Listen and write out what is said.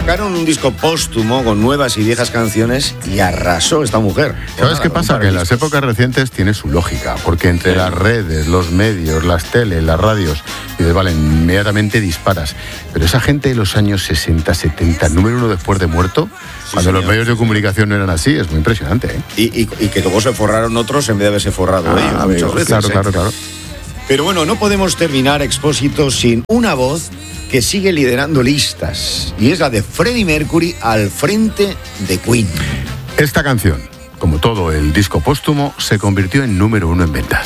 Sacaron un disco póstumo con nuevas y viejas canciones y arrasó esta mujer. ¿Sabes qué pasa? Que en las épocas recientes tiene su lógica, porque entre las redes, los medios, las teles, las radios, y vale, inmediatamente disparas. Pero esa gente de los años 60, 70, número uno después de muerto, cuando los medios de comunicación no eran así, es muy impresionante, ¿eh? Y que luego se forraron otros en vez de haberse forrado ellos muchas veces. Claro. Pero bueno, no podemos terminar, Expósito, sin una voz que sigue liderando listas, y es la de Freddie Mercury al frente de Queen. Esta canción, como todo el disco póstumo, se convirtió en número uno en ventas.